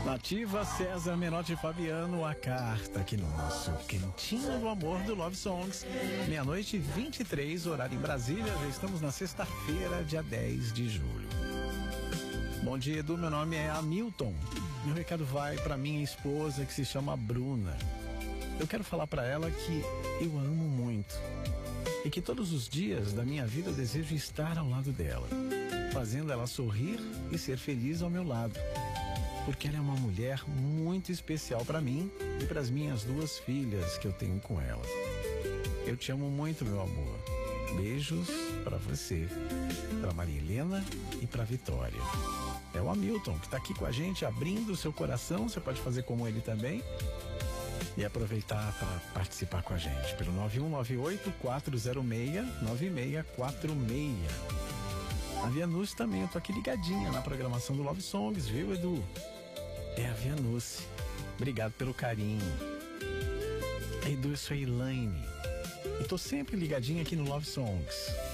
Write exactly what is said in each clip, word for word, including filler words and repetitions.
Nativa, César Menotti e Fabiano, a carta aqui no nosso Cantinho do Amor do Love Songs. Meia-noite e vinte e três, horário em Brasília. Já estamos na sexta-feira, dia dez de julho. Bom dia, Edu. Meu nome é Hamilton. Meu recado vai para minha esposa, que se chama Bruna. Eu quero falar para ela que eu a amo muito e que todos os dias da minha vida eu desejo estar ao lado dela, fazendo ela sorrir e ser feliz ao meu lado. Porque ela é uma mulher muito especial para mim e para as minhas duas filhas que eu tenho com ela. Eu te amo muito, meu amor. Beijos para você, para Maria Helena e para Vitória. É o Hamilton que está aqui com a gente, abrindo o seu coração. Você pode fazer como ele também e aproveitar para participar com a gente pelo nove um nove oito, quatro zero seis, nove seis quatro seis. A Vianusse também, eu tô aqui ligadinha na programação do Love Songs, viu, Edu? É a Vianusse. Obrigado pelo carinho. Edu, eu sou a Elaine. E tô sempre ligadinha aqui no Love Songs.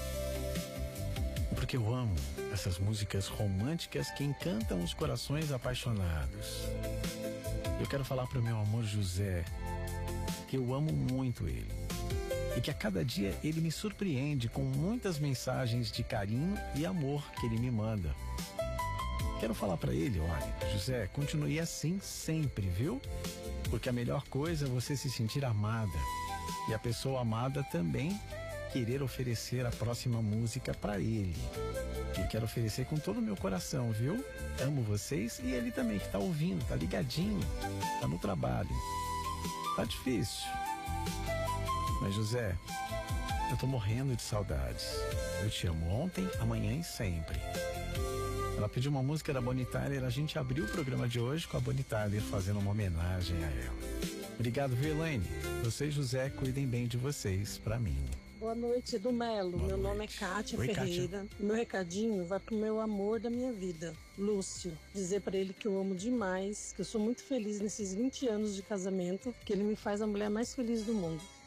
Porque eu amo essas músicas românticas que encantam os corações apaixonados. Eu quero falar pro meu amor José que eu amo muito ele. E que a cada dia ele me surpreende com muitas mensagens de carinho e amor que ele me manda. Quero falar para ele, olha, José, continue assim sempre, viu? Porque a melhor coisa é você se sentir amada. E a pessoa amada também querer oferecer a próxima música para ele. E quero oferecer com todo o meu coração, viu? Amo vocês e ele também que tá ouvindo, tá ligadinho, tá no trabalho. Tá difícil. Mas José, eu tô morrendo de saudades. Eu te amo ontem, amanhã e sempre. Ela pediu uma música da Bonnie Tyler. A gente abriu o programa de hoje com a Bonnie Tyler fazendo uma homenagem a ela. Obrigado, viu, Elaine? Você e José cuidem bem de vocês, pra mim. Boa noite, Edu Melo. Boa meu noite. nome é Kátia Oi, Ferreira. Kátia. Meu recadinho vai pro meu amor da minha vida, Lúcio. Dizer pra ele que eu amo demais, que eu sou muito feliz nesses vinte anos de casamento, que ele me faz a mulher mais feliz do mundo.